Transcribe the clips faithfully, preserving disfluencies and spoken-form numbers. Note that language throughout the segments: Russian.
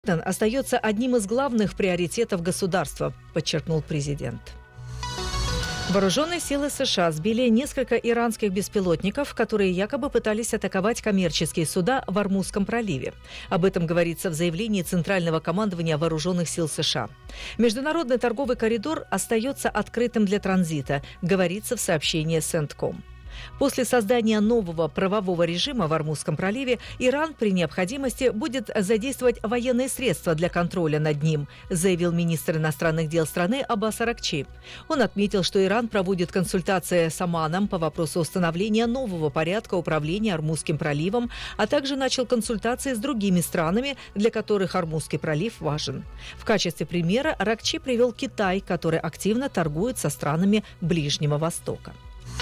остается одним из главных приоритетов государства, подчеркнул президент. Вооруженные силы США сбили несколько иранских беспилотников, которые якобы пытались атаковать коммерческие суда в Ормузском проливе. Об этом говорится в заявлении Центрального командования Вооруженных сил США. Международный торговый коридор остается открытым для транзита, говорится в сообщении Сентком. После создания нового правового режима в Ормузском проливе Иран при необходимости будет задействовать военные средства для контроля над ним, заявил министр иностранных дел страны Аббас Аракчи. Он отметил, что Иран проводит консультации с Оманом по вопросу установления нового порядка управления Ормузским проливом, а также начал консультации с другими странами, для которых Ормузский пролив важен. В качестве примера Аракчи привел Китай, который активно торгует со странами Ближнего Востока.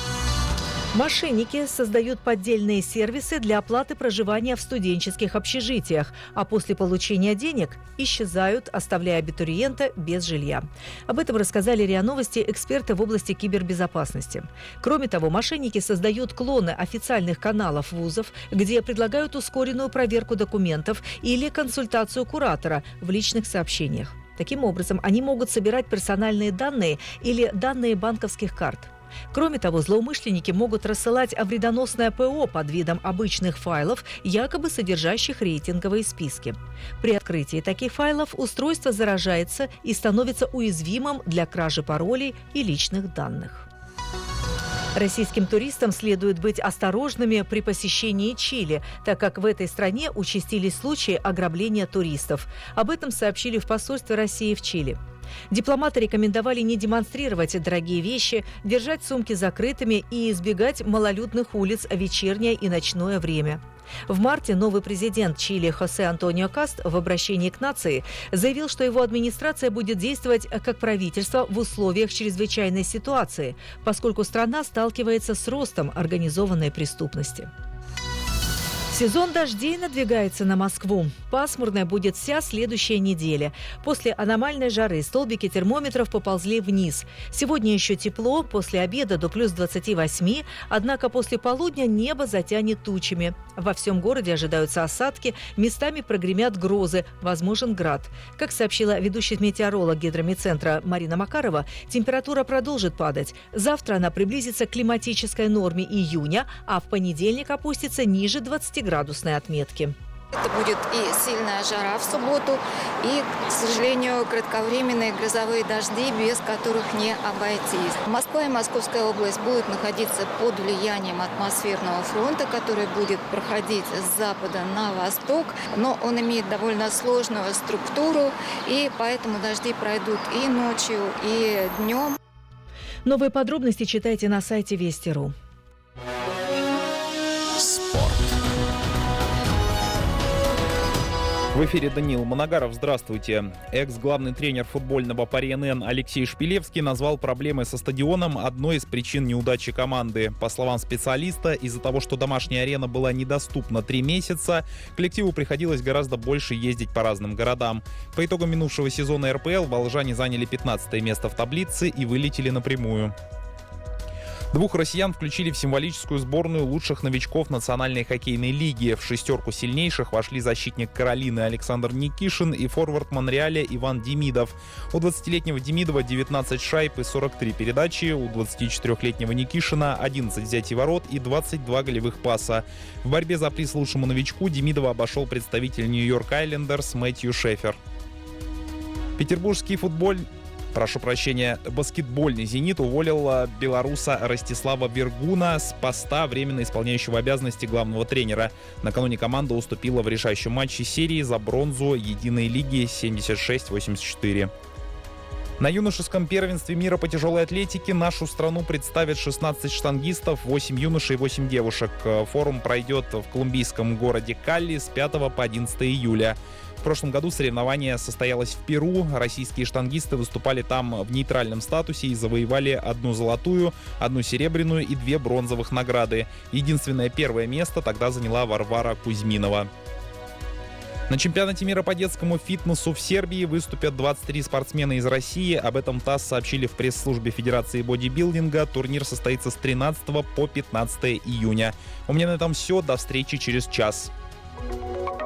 Мошенники создают поддельные сервисы для оплаты проживания в студенческих общежитиях, а после получения денег исчезают, оставляя абитуриента без жилья. Об этом рассказали РИА Новости эксперты в области кибербезопасности. Кроме того, мошенники создают клоны официальных каналов вузов, где предлагают ускоренную проверку документов или консультацию куратора в личных сообщениях. Таким образом, они могут собирать персональные данные или данные банковских карт. Кроме того, злоумышленники могут рассылать вредоносное ПО под видом обычных файлов, якобы содержащих рейтинговые списки. При открытии таких файлов устройство заражается и становится уязвимым для кражи паролей и личных данных. Российским туристам следует быть осторожными при посещении Чили, так как в этой стране участились случаи ограбления туристов. Об этом сообщили в посольстве России в Чили. Дипломаты рекомендовали не демонстрировать дорогие вещи, держать сумки закрытыми и избегать малолюдных улиц в вечернее и ночное время. В марте новый президент Чили Хосе Антонио Каст в обращении к нации заявил, что его администрация будет действовать как правительство в условиях чрезвычайной ситуации, поскольку страна сталкивается с ростом организованной преступности. Сезон дождей надвигается на Москву. Пасмурная будет вся следующая неделя. После аномальной жары столбики термометров поползли вниз. Сегодня еще тепло, после обеда до плюс двадцати восьми, однако после полудня небо затянет тучами. Во всем городе ожидаются осадки, местами прогремят грозы, возможен град. Как сообщила ведущий метеоролог гидромедцентра Марина Макарова, температура продолжит падать. Завтра она приблизится к климатической норме июня, а в понедельник опустится ниже двадцатиградусной отметки. Это будет и сильная жара в субботу, и, к сожалению, кратковременные грозовые дожди, без которых не обойтись. Москва и Московская область будут находиться под влиянием атмосферного фронта, который будет проходить с запада на восток, но он имеет довольно сложную структуру, и поэтому дожди пройдут и ночью, и днем. Новые подробности читайте на сайте Вести точка ру. В эфире Даниил Моногаров. Здравствуйте. Экс-главный тренер футбольного Пари эн эн Алексей Шпилевский назвал проблемы со стадионом одной из причин неудачи команды. По словам специалиста, из-за того, что домашняя арена была недоступна три месяца, коллективу приходилось гораздо больше ездить по разным городам. По итогам минувшего сезона эр пэ эл волжане заняли пятнадцатое место в таблице и вылетели напрямую. Двух россиян включили в символическую сборную лучших новичков Национальной хоккейной лиги. В шестерку сильнейших вошли защитник Каролины Александр Никишин и форвард Монреаля Иван Демидов. У двадцатилетнего Демидова девятнадцать шайб и сорок три передачи, у двадцатичетырехлетнего Никишина одиннадцать взятий ворот и двадцать два голевых паса. В борьбе за приз лучшему новичку Демидова обошел представитель Нью-Йорк Айлендерс Мэтью Шефер. Петербургский футбол... Прошу прощения, баскетбольный «Зенит» уволил белоруса Ростислава Вергуна с поста временно исполняющего обязанности главного тренера. Накануне команда уступила в решающем матче серии за бронзу единой лиги семьдесят шесть восемьдесят четыре. На юношеском первенстве мира по тяжелой атлетике нашу страну представят шестнадцать штангистов, восемь юношей и восемь девушек. Форум пройдет в колумбийском городе Калли с пятого по одиннадцатое июля. В прошлом году соревнование состоялось в Перу. Российские штангисты выступали там в нейтральном статусе и завоевали одну золотую, одну серебряную и две бронзовых награды. Единственное первое место тогда заняла Варвара Кузьминова. На чемпионате мира по детскому фитнесу в Сербии выступят двадцать три спортсмена из России. Об этом ТАСС сообщили в пресс-службе Федерации бодибилдинга. Турнир состоится с тринадцатого по пятнадцатое июня. У меня на этом все. До встречи через час.